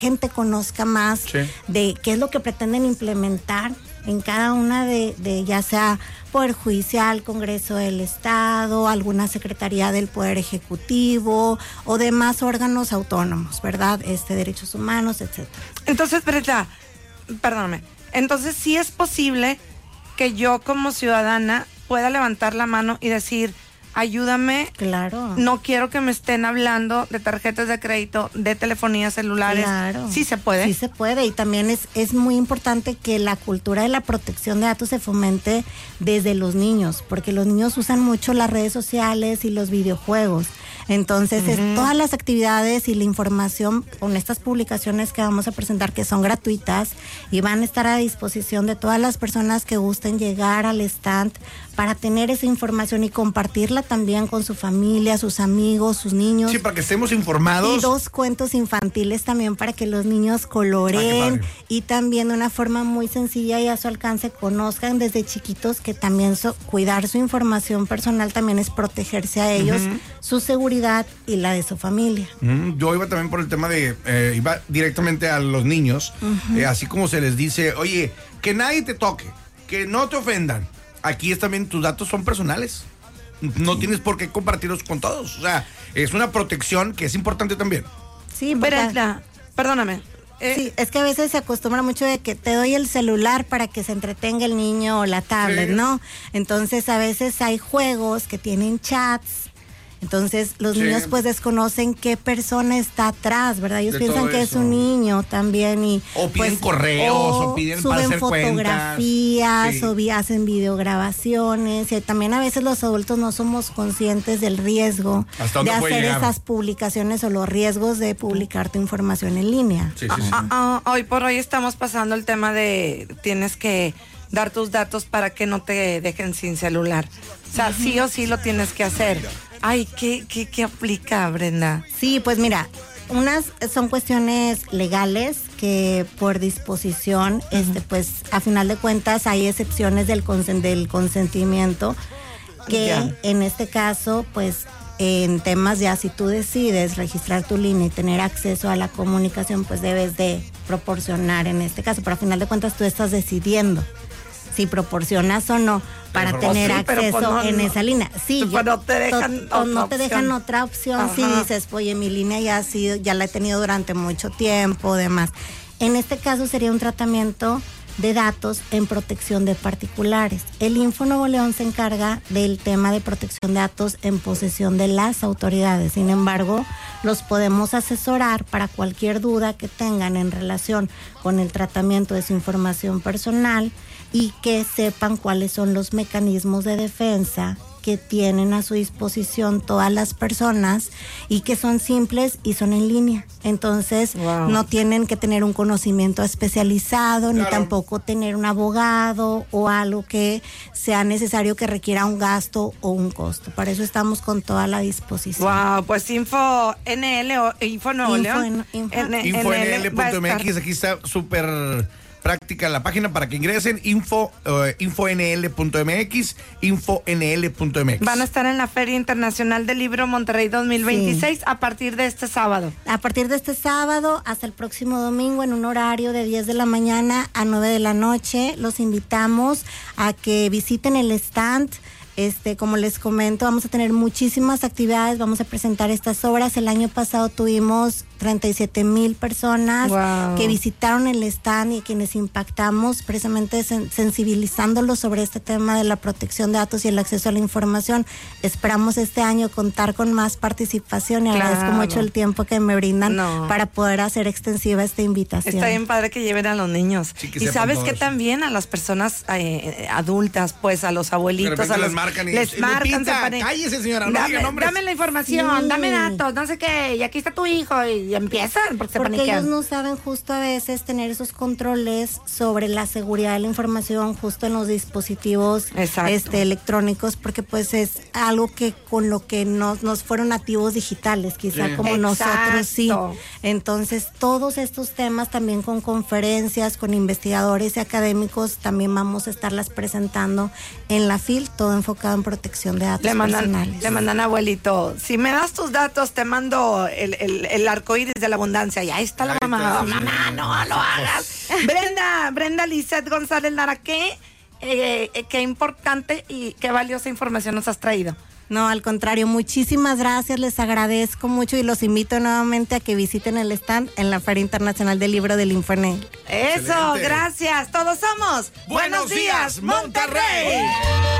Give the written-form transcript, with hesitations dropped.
gente conozca más de qué es lo que pretenden implementar en cada una de ya sea Poder Judicial, Congreso del Estado, alguna Secretaría del Poder Ejecutivo o demás órganos autónomos, ¿verdad? Derechos humanos, etcétera. Entonces, Brenda, perdóname, entonces sí es posible que yo como ciudadana pueda levantar la mano y decir, ayúdame. Claro. No quiero que me estén hablando de tarjetas de crédito, de telefonías celulares. Claro. Sí se puede. Sí se puede, y también es muy importante que la cultura de la protección de datos se fomente desde los niños, porque los niños usan mucho las redes sociales y los videojuegos. Entonces, todas las actividades y la información con estas publicaciones que vamos a presentar, que son gratuitas y van a estar a disposición de todas las personas que gusten llegar al stand para tener esa información y compartirla también con su familia, sus amigos, sus niños. Sí, para que estemos informados. Y 2 cuentos infantiles también para que los niños coloreen y también de una forma muy sencilla y a su alcance conozcan desde chiquitos que también cuidar su información personal también es protegerse a ellos, su seguridad y la de su familia. Yo iba también por el tema de, iba directamente a los niños, así como se les dice, oye, que nadie te toque, que no te ofendan. Aquí también tus datos son personales. No tienes por qué compartirlos con todos. O sea, es una protección que es importante también. Sí, perdóname. Sí, es que a veces se acostumbra mucho de que te doy el celular para que se entretenga el niño o la tablet, ¿no? Entonces a veces hay juegos que tienen chats. Entonces los niños pues desconocen qué persona está atrás, ¿verdad? Ellos piensan que es un niño también y o piden pues, correos o piden para hacer fotografías o hacen videograbaciones y también a veces los adultos no somos conscientes del riesgo de hacer esas publicaciones o los riesgos de publicar tu información en línea. Hoy por hoy estamos pasando el tema de tienes que dar tus datos para que no te dejen sin celular. O sea, sí o sí lo tienes que hacer. Ay, ¿qué aplica, Brenda? Sí, pues mira, unas son cuestiones legales que por disposición, pues a final de cuentas hay excepciones del consentimiento que en este caso, pues en temas ya si tú decides registrar tu línea y tener acceso a la comunicación, pues debes de proporcionar en este caso, pero a final de cuentas tú estás decidiendo si proporcionas o no para tener acceso en esa línea. Sí, no te dejan otra opción si dices, oye, mi línea ya la he tenido durante mucho tiempo, demás. En este caso sería un tratamiento de datos en protección de particulares. El Info Nuevo León se encarga del tema de protección de datos en posesión de las autoridades. Sin embargo, los podemos asesorar para cualquier duda que tengan en relación con el tratamiento de su información personal y que sepan cuáles son los mecanismos de defensa que tienen a su disposición todas las personas y que son simples y son en línea. Entonces, no tienen que tener un conocimiento especializado, ni tampoco tener un abogado o algo que sea necesario que requiera un gasto o un costo. Para eso estamos con toda la disposición. Wow, pues Info NL o Info Nuevo León. InfoNL.mx, aquí está súper práctica la página para que ingresen, infonl.mx, infonl.mx. Van a estar en la Feria Internacional del Libro Monterrey 2026 a partir de este sábado. A partir de este sábado hasta el próximo domingo en un horario de 10 de la mañana a 9 de la noche. Los invitamos a que visiten el stand. Como les comento, vamos a tener muchísimas actividades, vamos a presentar estas obras. El año pasado tuvimos 37,000 personas que visitaron el stand y quienes impactamos precisamente sensibilizándolos sobre este tema de la protección de datos y el acceso a la información. Esperamos este año contar con más participación y agradezco mucho el tiempo que me brindan para poder hacer extensiva esta invitación. Está bien padre que lleven a los niños. Sí, y sabes que también a las personas adultas, pues a los abuelitos, a los les marcan, cállese, señora, no diga nombres. Dame la información, dame datos, no sé qué, y aquí está tu hijo, y empiezan porque ellos no saben justo a veces tener esos controles sobre la seguridad de la información justo en los dispositivos electrónicos, porque pues es algo que con lo que nos fueron nativos digitales, quizá como nosotros sí. Entonces todos estos temas también con conferencias, con investigadores y académicos, también vamos a estarlas presentando en la FIL, todo enfocado enfocado en protección de datos Le personales. mandan abuelito, si me das tus datos, te mando el arcoíris de la abundancia. Y ahí está la mamá. Mamá, no lo hagas. Brenda Lizeth González Lara, qué importante y qué valiosa información nos has traído. No, al contrario, muchísimas gracias, les agradezco mucho y los invito nuevamente a que visiten el stand en la Feria Internacional del Libro del Infonavit. Eso, Excelente. gracias. Todos somos Buenos días, Monterrey.